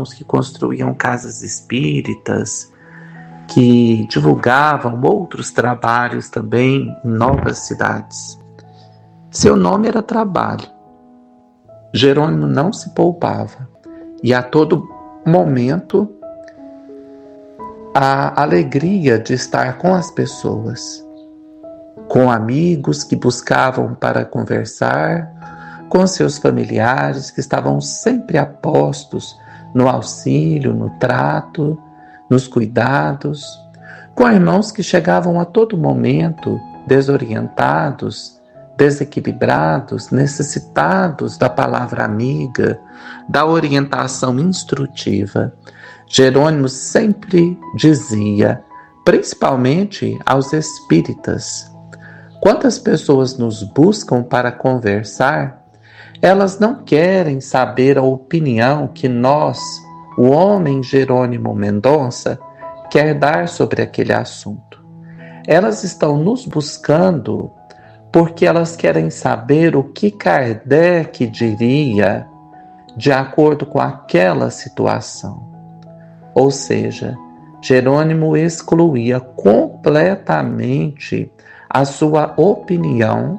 irmãos que construíam casas espíritas, que divulgavam outros trabalhos também em novas cidades. Seu nome era trabalho. Jerônimo não se poupava e a todo momento a alegria de estar com as pessoas, com amigos que buscavam para conversar, com seus familiares que estavam sempre a postos no auxílio, no trato, nos cuidados, com irmãos que chegavam a todo momento desorientados, desequilibrados, necessitados da palavra amiga, da orientação instrutiva. Jerônimo sempre dizia, principalmente aos espíritas: quantas pessoas nos buscam para conversar, elas não querem saber a opinião que nós, o homem Jerônimo Mendonça, quer dar sobre aquele assunto. Elas estão nos buscando porque elas querem saber o que Kardec diria de acordo com aquela situação. Ou seja, Jerônimo excluía completamente a sua opinião,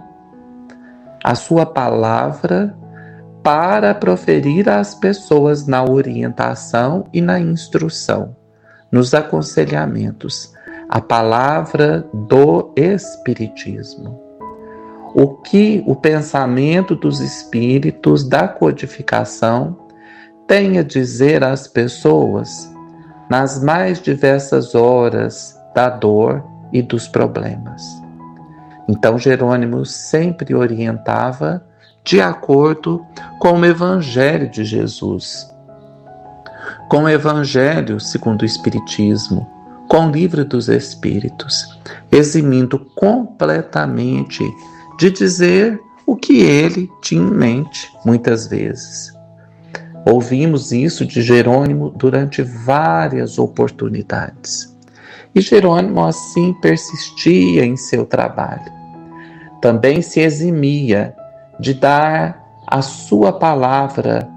a sua palavra, para proferir às pessoas na orientação e na instrução, nos aconselhamentos, a palavra do Espiritismo. O que o pensamento dos espíritos da codificação tem a dizer às pessoas nas mais diversas horas da dor e dos problemas. Então Jerônimo sempre orientava de acordo com o Evangelho de Jesus, com o Evangelho segundo o Espiritismo, com o Livro dos Espíritos, eximindo completamente de dizer o que ele tinha em mente, muitas vezes. Ouvimos isso de Jerônimo durante várias oportunidades. E Jerônimo assim persistia em seu trabalho. Também se eximia de dar a sua palavra,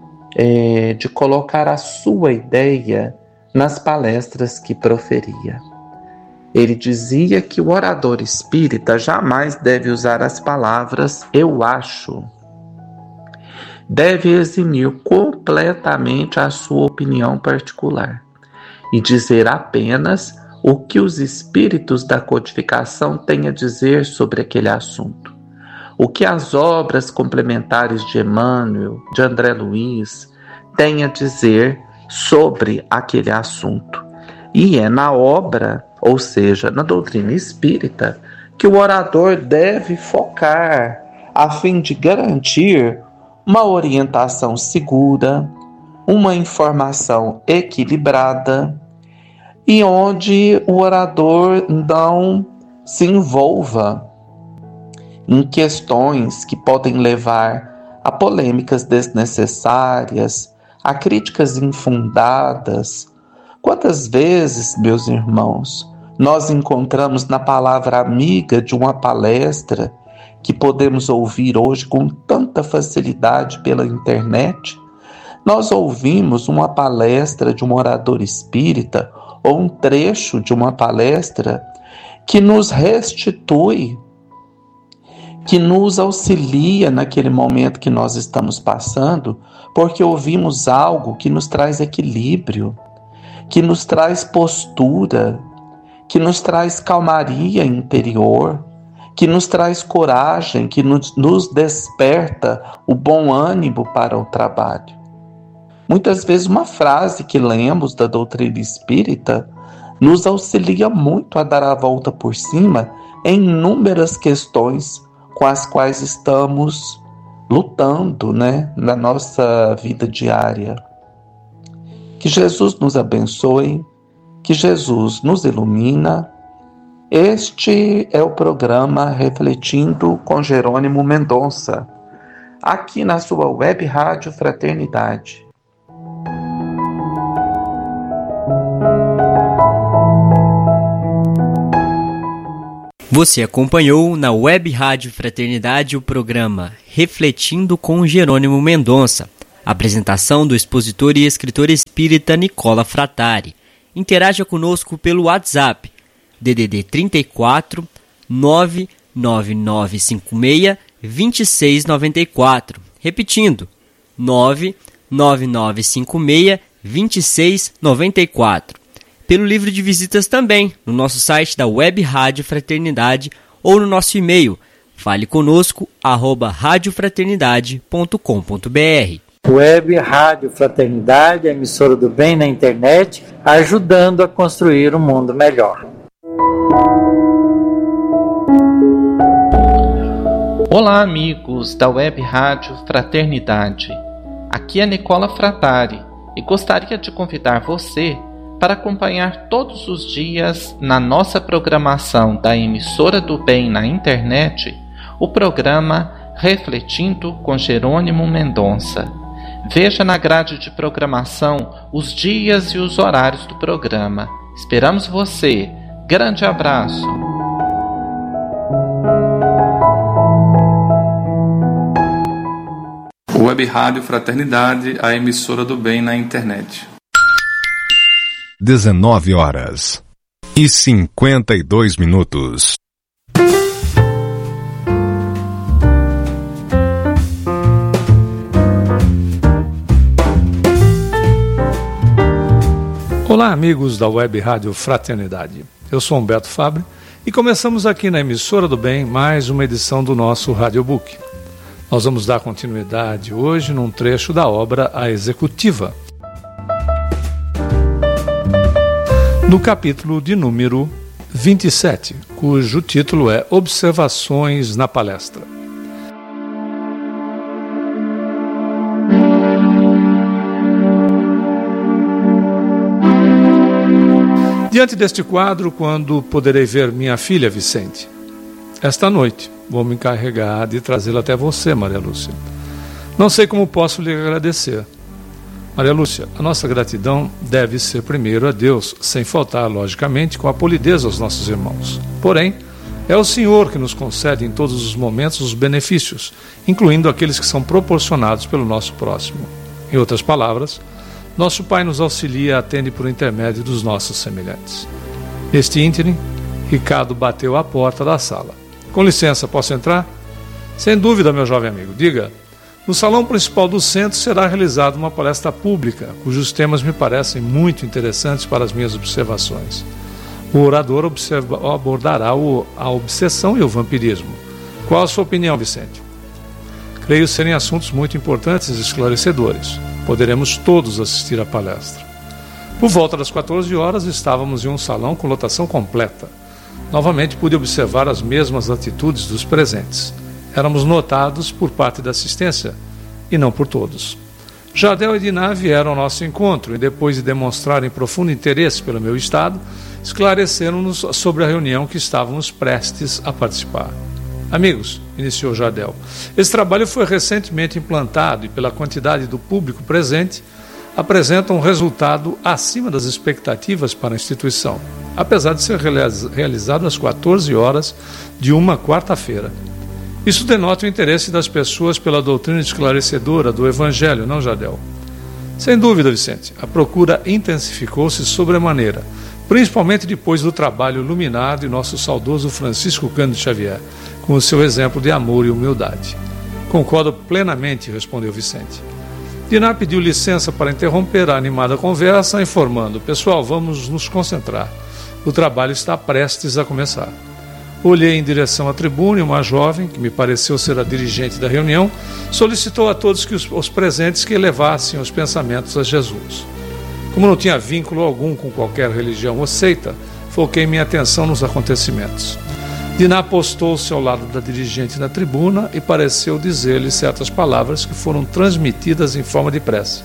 de colocar a sua ideia nas palestras que proferia. Ele dizia que o orador espírita jamais deve usar as palavras "eu acho". Deve eximir completamente a sua opinião particular e dizer apenas o que os espíritos da codificação têm a dizer sobre aquele assunto. O que as obras complementares de Emmanuel, de André Luiz, têm a dizer sobre aquele assunto. E é na obra, ou seja, na doutrina espírita, que o orador deve focar a fim de garantir uma orientação segura, uma informação equilibrada e onde o orador não se envolva em questões que podem levar a polêmicas desnecessárias, a críticas infundadas. Quantas vezes, meus irmãos, nós encontramos na palavra amiga de uma palestra que podemos ouvir hoje com tanta facilidade pela internet? Nós ouvimos uma palestra de um orador espírita ou um trecho de uma palestra que nos restitui, que nos auxilia naquele momento que nós estamos passando, porque ouvimos algo que nos traz equilíbrio, que nos traz postura, que nos traz calmaria interior, que nos traz coragem, que nos desperta o bom ânimo para o trabalho. Muitas vezes uma frase que lemos da doutrina espírita nos auxilia muito a dar a volta por cima em inúmeras questões com as quais estamos lutando, na nossa vida diária. Que Jesus nos abençoe, que Jesus nos ilumina. Este é o programa Refletindo com Jerônimo Mendonça, aqui na sua web rádio Fraternidade. Você acompanhou na Web Rádio Fraternidade o programa Refletindo com Jerônimo Mendonça. Apresentação do expositor e escritor espírita Nicola Frattari. Interaja conosco pelo WhatsApp, DDD 34 99956 2694. Repetindo, 99956 2694. Pelo livro de visitas também, no nosso site da Web Rádio Fraternidade ou no nosso e-mail, faleconosco@radiofraternidade.com.br. Web Rádio Fraternidade, a emissora do bem na internet, ajudando a construir um mundo melhor. Olá, amigos da Web Rádio Fraternidade. Aqui é Nicola Frattari e gostaria de convidar você para acompanhar todos os dias na nossa programação da emissora do bem na internet o programa Refletindo com Jerônimo Mendonça. Veja na grade de programação os dias e os horários do programa. Esperamos você. Grande abraço. Web Rádio Fraternidade, a emissora do bem na internet. 19h52. Olá, amigos da Web Rádio Fraternidade. Eu sou Humberto Fabre e começamos aqui na emissora do bem mais uma edição do nosso Radiobook. Nós vamos dar continuidade hoje num trecho da obra A Executiva, no capítulo de número 27, cujo título é Observações na Palestra. Diante deste quadro, quando poderei ver minha filha Vicente? Esta noite vou me encarregar de trazê-la até você, Maria Lúcia. Não sei como posso lhe agradecer. Maria Lúcia, a nossa gratidão deve ser primeiro a Deus, sem faltar, logicamente, com a polidez aos nossos irmãos. Porém, é o Senhor que nos concede em todos os momentos os benefícios, incluindo aqueles que são proporcionados pelo nosso próximo. Em outras palavras, nosso Pai nos auxilia e atende por intermédio dos nossos semelhantes. Neste ínterim, Ricardo bateu à porta da sala. Com licença, posso entrar? Sem dúvida, meu jovem amigo. Diga. No salão principal do centro será realizada uma palestra pública, cujos temas me parecem muito interessantes para as minhas observações. O orador abordará a obsessão e o vampirismo. Qual a sua opinião, Vicente? Creio serem assuntos muito importantes e esclarecedores. Poderemos todos assistir à palestra. Por volta das 14 horas, estávamos em um salão com lotação completa. Novamente pude observar as mesmas atitudes dos presentes. Éramos notados por parte da assistência e não por todos. Jardel e Diná vieram ao nosso encontro e, depois de demonstrarem profundo interesse pelo meu estado, esclareceram-nos sobre a reunião que estávamos prestes a participar. Amigos, iniciou Jardel, esse trabalho foi recentemente implantado e, pela quantidade do público presente, apresenta um resultado acima das expectativas para a instituição, apesar de ser realizado às 14 horas de uma quarta-feira. Isso denota o interesse das pessoas pela doutrina esclarecedora do Evangelho, não, Jardel? Sem dúvida, Vicente, a procura intensificou-se sobremaneira, principalmente depois do trabalho iluminado de nosso saudoso Francisco Cândido Xavier, com o seu exemplo de amor e humildade. Concordo plenamente, respondeu Vicente. Diná pediu licença para interromper a animada conversa, informando: pessoal, vamos nos concentrar. O trabalho está prestes a começar. Olhei em direção à tribuna e uma jovem, que me pareceu ser a dirigente da reunião, solicitou a todos os presentes que elevassem os pensamentos a Jesus. Como não tinha vínculo algum com qualquer religião ou seita, foquei minha atenção nos acontecimentos. Diná postou-se ao lado da dirigente na tribuna e pareceu dizer-lhe certas palavras que foram transmitidas em forma de prece.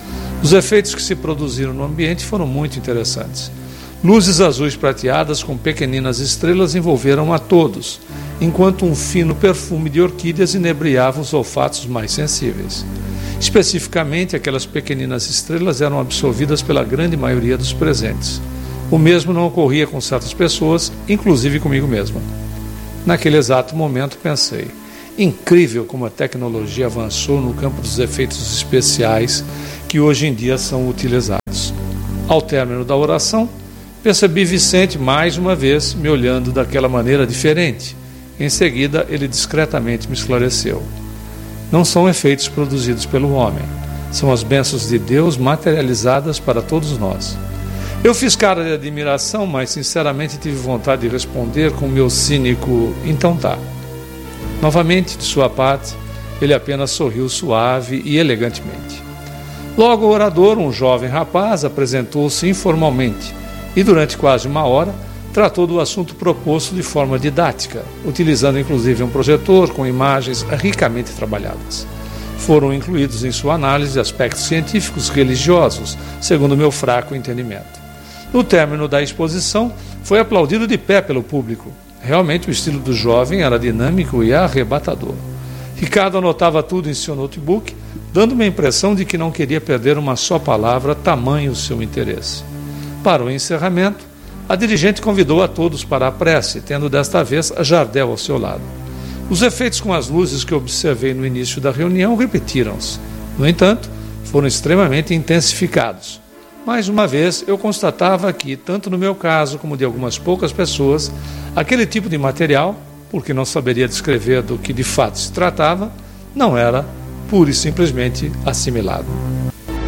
Os efeitos que se produziram no ambiente foram muito interessantes. Luzes azuis prateadas com pequeninas estrelas envolveram a todos, enquanto um fino perfume de orquídeas inebriava os olfatos mais sensíveis. Especificamente, aquelas pequeninas estrelas eram absorvidas pela grande maioria dos presentes. O mesmo não ocorria com certas pessoas, inclusive comigo mesma. Naquele exato momento pensei: Incrível como a tecnologia avançou no campo dos efeitos especiais que hoje em dia são utilizados. Ao término da oração, percebi Vicente mais uma vez me olhando daquela maneira diferente. Em seguida, ele discretamente me esclareceu. Não são efeitos produzidos pelo homem, são as bênçãos de Deus materializadas para todos nós. Eu fiz cara de admiração, mas sinceramente tive vontade de responder com o meu cínico "então tá". Novamente, de sua parte, ele apenas sorriu suave e elegantemente. Logo o orador, um jovem rapaz, apresentou-se informalmente e durante quase uma hora tratou do assunto proposto de forma didática, utilizando inclusive um projetor com imagens ricamente trabalhadas. Foram incluídos em sua análise aspectos científicos religiosos, segundo meu fraco entendimento. No término da exposição, foi aplaudido de pé pelo público. Realmente o estilo do jovem era dinâmico e arrebatador. Ricardo anotava tudo em seu notebook, dando-me a impressão de que não queria perder uma só palavra, tamanho o seu interesse. Para o encerramento, a dirigente convidou a todos para a prece, tendo desta vez a Jardel ao seu lado. Os efeitos com as luzes que observei no início da reunião repetiram-se. No entanto, foram extremamente intensificados. Mais uma vez, eu constatava que, tanto no meu caso como de algumas poucas pessoas, aquele tipo de material, porque não saberia descrever do que de fato se tratava, não era pura e simplesmente assimilado.